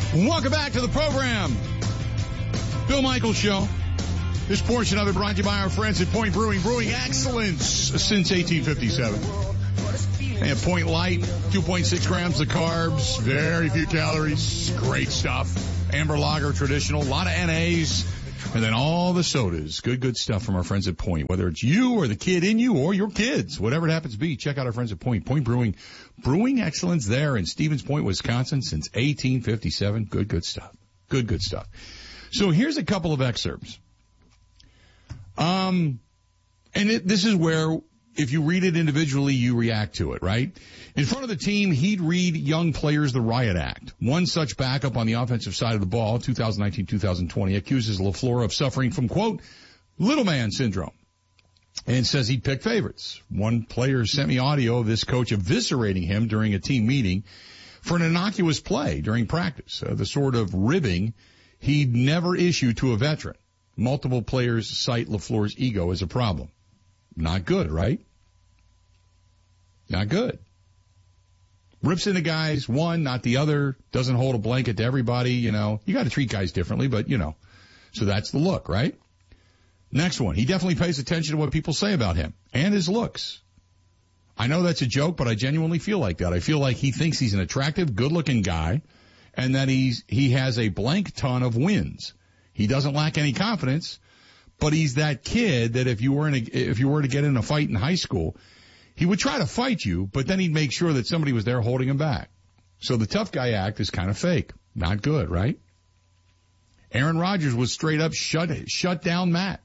Welcome back to the program. Bill Michaels Show. This portion of it brought to you by our friends at Point Brewing. Brewing excellence since 1857. And Point Light, 2.6 grams of carbs, very few calories, great stuff. Amber Lager, traditional, a lot of NAs, and then all the sodas. Good stuff from our friends at Point. Whether it's you or the kid in you or your kids, whatever it happens to be, check out our friends at Point. Point Brewing. Brewing excellence there in Stevens Point, Wisconsin since 1857. Good stuff. Good stuff. So here's a couple of excerpts. This is where, if you read it individually, you react to it, right? In front of the team, he'd read young players the riot act. One such backup on the offensive side of the ball, 2019-2020, accuses LaFleur of suffering from, quote, little man syndrome, and says he'd pick favorites. One player sent me audio of this coach eviscerating him during a team meeting for an innocuous play during practice, the sort of ribbing he'd never issue to a veteran. Multiple players cite LaFleur's ego as a problem. Not good, right? Not good. Rips into guys, one, not the other, doesn't hold a blanket to everybody, you know. You got to treat guys differently, but, you know. So that's the look, right? Next one. He definitely pays attention to what people say about him and his looks. I know that's a joke, but I genuinely feel like that. I feel like he thinks he's an attractive, good-looking guy and that he has a blank ton of wins. He doesn't lack any confidence, but he's that kid that if you were to get in a fight in high school, he would try to fight you, but then he'd make sure that somebody was there holding him back. So the tough guy act is kind of fake. Not good, right? Aaron Rodgers was straight up shut down Matt.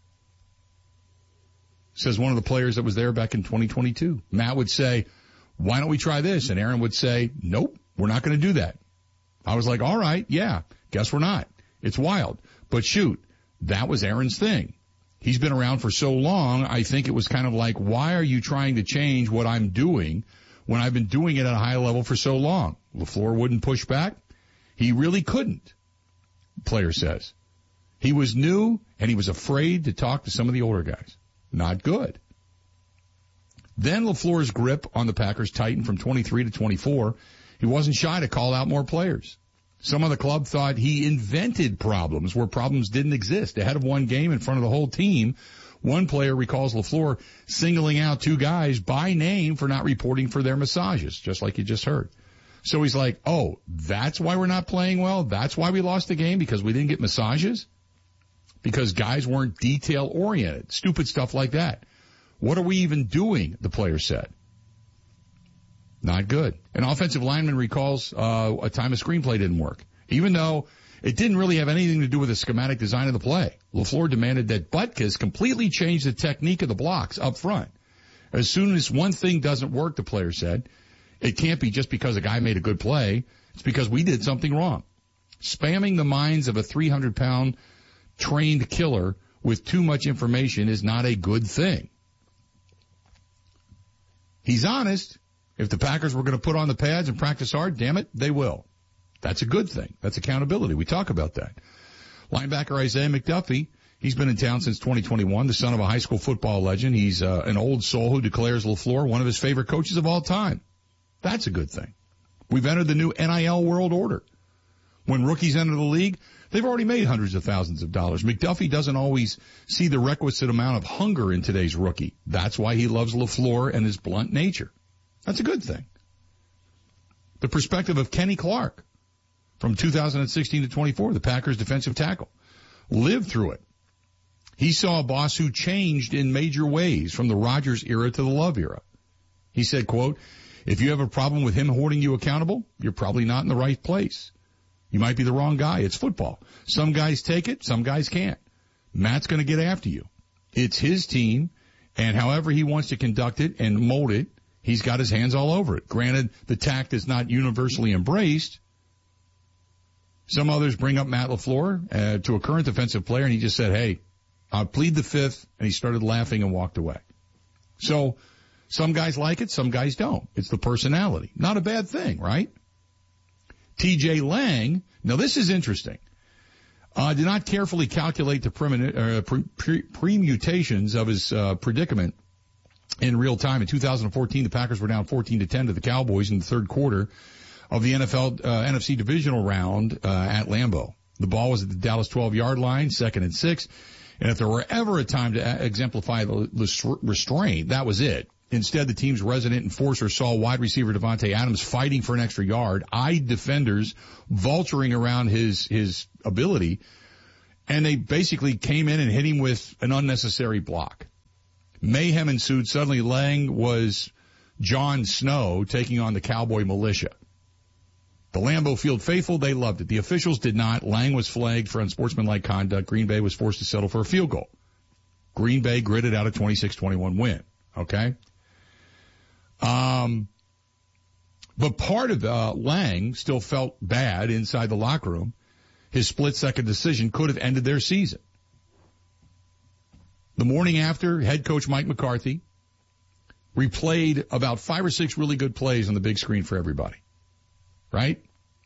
Says one of the players that was there back in 2022. Matt would say, why don't we try this? And Aaron would say, nope, we're not going to do that. I was like, all right, yeah, guess we're not. It's wild. But shoot, that was Aaron's thing. He's been around for so long, I think it was kind of like, why are you trying to change what I'm doing when I've been doing it at a high level for so long? LaFleur wouldn't push back. He really couldn't, the player says. He was new, and he was afraid to talk to some of the older guys. Not good. Then LaFleur's grip on the Packers tightened from 23 to 24. He wasn't shy to call out more players. Some of the club thought he invented problems where problems didn't exist. Ahead of one game in front of the whole team, one player recalls LaFleur singling out two guys by name for not reporting for their massages, just like you just heard. So he's like, oh, that's why we're not playing well? That's why we lost the game? Because we didn't get massages? Because guys weren't detail-oriented. Stupid stuff like that. What are we even doing, the player said. Not good. An offensive lineman recalls a time a screenplay didn't work, even though it didn't really have anything to do with the schematic design of the play. LaFleur demanded that Butkus completely change the technique of the blocks up front. As soon as one thing doesn't work, the player said, it can't be just because a guy made a good play. It's because we did something wrong. Spamming the minds of a 300-pound trained killer with too much information is not a good thing. He's honest. If the Packers were going to put on the pads and practice hard, damn it, they will. That's a good thing. That's accountability. We talk about that. Linebacker Isaiah McDuffie, he's been in town since 2021, the son of a high school football legend. He's an old soul who declares LaFleur one of his favorite coaches of all time. That's a good thing. We've entered the new NIL world order. When rookies enter the league, they've already made hundreds of thousands of dollars. McDuffie doesn't always see the requisite amount of hunger in today's rookie. That's why he loves LaFleur and his blunt nature. That's a good thing. The perspective of Kenny Clark from 2016 to 24, the Packers defensive tackle, lived through it. He saw a boss who changed in major ways from the Rodgers era to the Love era. He said, quote, if you have a problem with him holding you accountable, you're probably not in the right place. You might be the wrong guy. It's football. Some guys take it, some guys can't. Matt's going to get after you. It's his team, and however he wants to conduct it and mold it, he's got his hands all over it. Granted, the tact is not universally embraced. Some others bring up Matt LaFleur to a current defensive player, and he just said, hey, I'll plead the fifth, and he started laughing and walked away. So some guys like it, some guys don't. It's the personality. Not a bad thing, right? T.J. Lang, now this is interesting, did not carefully calculate the permutations of his predicament in real time. In 2014, the Packers were down 14-10 to the Cowboys in the third quarter of the NFC divisional round at Lambeau. The ball was at the Dallas 12-yard line, 2nd and 6. And if there were ever a time to exemplify the restraint, that was it. Instead, the team's resident enforcer saw wide receiver Davante Adams fighting for an extra yard, eyed defenders vulturing around his ability, and they basically came in and hit him with an unnecessary block. Mayhem ensued. Suddenly, Lang was Jon Snow taking on the Cowboy militia. The Lambeau Field faithful, they loved it. The officials did not. Lang was flagged for unsportsmanlike conduct. Green Bay was forced to settle for a field goal. Green Bay gritted out a 26-21 win. Okay? But part of Lang still felt bad inside the locker room. His split-second decision could have ended their season. The morning after, head coach Mike McCarthy replayed about 5 or 6 really good plays on the big screen for everybody. Right?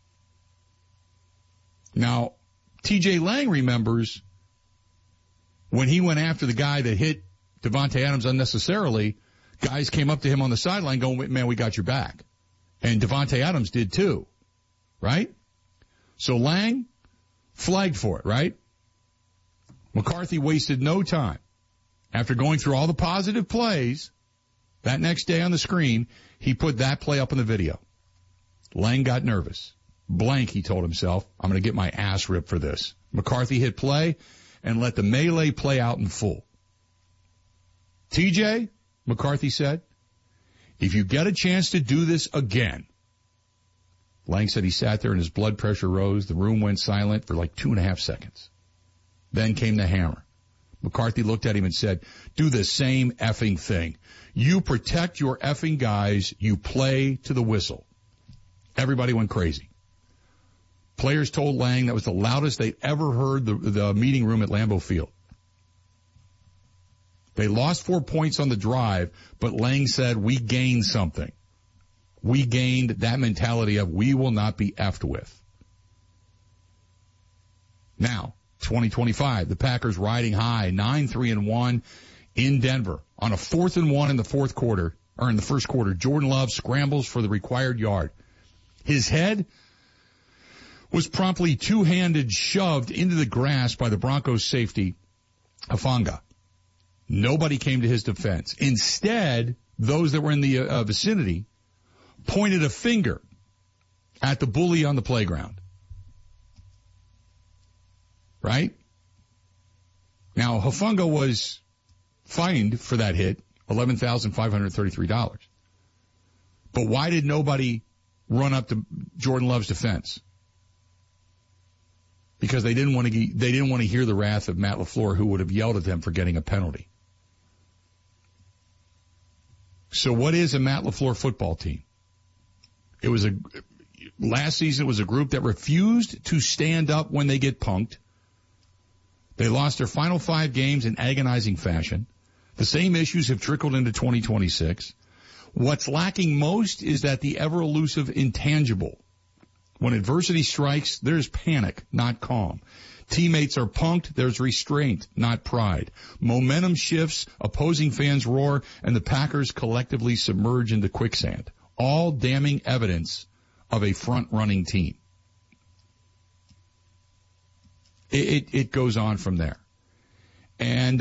Now, TJ Lang remembers when he went after the guy that hit Davante Adams unnecessarily, guys came up to him on the sideline going, man, we got your back. And Davante Adams did too. Right? So Lang flagged for it, right? McCarthy wasted no time. After going through all the positive plays, that next day on the screen, he put that play up in the video. Lang got nervous. Blank, he told himself, I'm going to get my ass ripped for this. McCarthy hit play and let the melee play out in full. TJ, McCarthy said, if you get a chance to do this again. Lang said he sat there and his blood pressure rose. The room went silent for like 2.5 seconds. Then came the hammer. McCarthy looked at him and said, do the same effing thing. You protect your effing guys. You play to the whistle. Everybody went crazy. Players told Lang that was the loudest they'd ever heard the meeting room at Lambeau Field. They lost 4 points on the drive, but Lang said, we gained something. We gained that mentality of we will not be effed with. Now, 2025, the Packers riding high, 9-3-1 in Denver on a 4th and 1 in the fourth quarter, or in the first quarter. Jordan Love scrambles for the required yard. His head was promptly two-handed shoved into the grass by the Broncos safety, Hufanga. Nobody came to his defense. Instead, those that were in the vicinity pointed a finger at the bully on the playground. Right? Now, Hufanga was fined for that hit, $11,533. But why did nobody run up to Jordan Love's defense? Because they didn't want to hear the wrath of Matt LaFleur, who would have yelled at them for getting a penalty. So what is a Matt LaFleur football team? Last season it was a group that refused to stand up when they get punked. They lost their final 5 games in agonizing fashion. The same issues have trickled into 2026. What's lacking most is that the ever-elusive intangible. When adversity strikes, there's panic, not calm. Teammates are punked, there's restraint, not pride. Momentum shifts, opposing fans roar, and the Packers collectively submerge into quicksand. All damning evidence of a front-running team. It goes on from there. And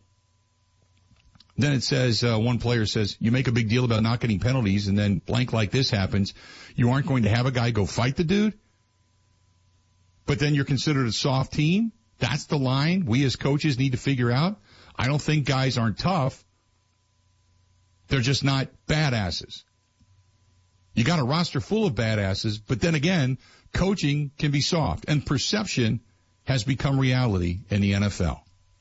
then it says, one player says, you make a big deal about not getting penalties, and then blank like this happens. You aren't going to have a guy go fight the dude? But then you're considered a soft team? That's the line we as coaches need to figure out? I don't think guys aren't tough. They're just not badasses. You got a roster full of badasses, but then again, coaching can be soft, and perception has become reality in the NFL.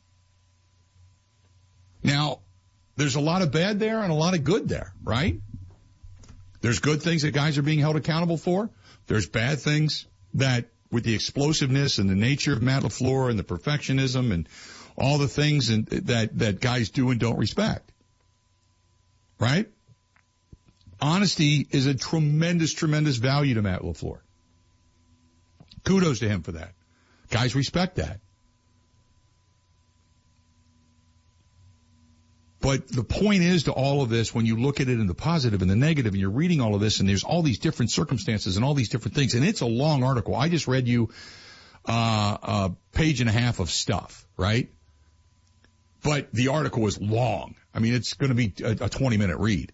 Now, there's a lot of bad there and a lot of good there, right? There's good things that guys are being held accountable for. There's bad things that, with the explosiveness and the nature of Matt LaFleur and the perfectionism and all the things that guys do and don't respect, right? Honesty is a tremendous, tremendous value to Matt LaFleur. Kudos to him for that. Guys respect that. But the point is to all of this, when you look at it in the positive and the negative, and you're reading all of this, and there's all these different circumstances and all these different things, and it's a long article. I just read you a page and a half of stuff, right? But the article is long. I mean, it's going to be a 20-minute read.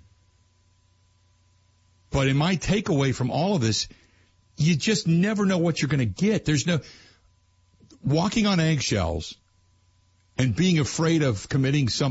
But in my takeaway from all of this, you just never know what you're going to get. There's no walking on eggshells and being afraid of committing some